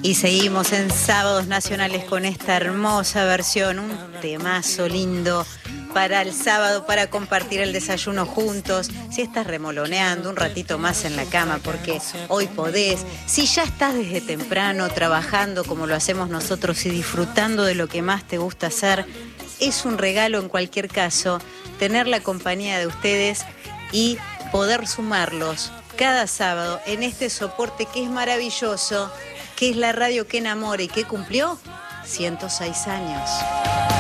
Y seguimos en Sábados Nacionales con esta hermosa versión, un temazo lindo para el sábado, para compartir el desayuno juntos. Si estás remoloneando un ratito más en la cama, porque hoy podés. Si ya estás desde temprano trabajando como lo hacemos nosotros y disfrutando de lo que más te gusta hacer, es un regalo en cualquier caso tener la compañía de ustedes y poder sumarlos cada sábado en este soporte que es maravilloso, que es la radio que enamora y que cumplió 106 años.